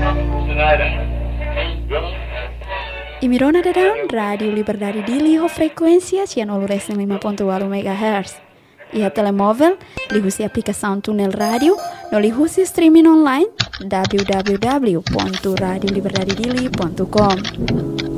Imirona dadang Radio Liberdade Dili ho frequência 105.8 MHz. Ia telemóvel, lihusi aplicação Túnel Radio, no lihusi streaming online www.radioliberdadedili.com.